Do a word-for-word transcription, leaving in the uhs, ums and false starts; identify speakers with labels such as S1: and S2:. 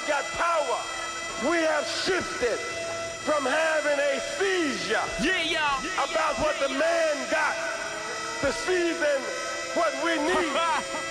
S1: got power. We have shifted from having a seizure
S2: Yeah, y'all.
S1: about what the man got to seizing what we need.